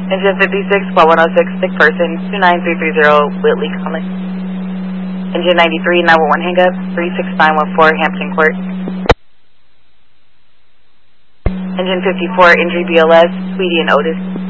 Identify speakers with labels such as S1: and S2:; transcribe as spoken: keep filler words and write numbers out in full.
S1: Engine fifty-six, call one oh six, sick person, two nine three three zero, Whitley calling. Engine ninety-three, nine one one hang up, three six nine one four, Hampton Court. Engine fifty-four, injury B L S, Tweedy and Otis.